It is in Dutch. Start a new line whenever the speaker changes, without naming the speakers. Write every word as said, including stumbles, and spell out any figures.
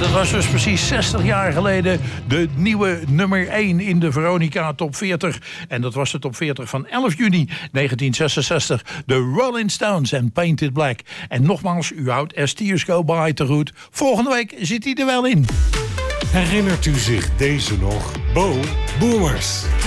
dat was dus precies zestig jaar geleden de nieuwe nummer één in de Veronica Top veertig. En dat was de Top veertig van elf juni negentien zesenzestig. De Rolling Stones en Painted Black. En nogmaals, u houdt As Tears Go By te goed. Volgende week zit hij er wel in.
Herinnert u zich deze nog? Bo Boomers.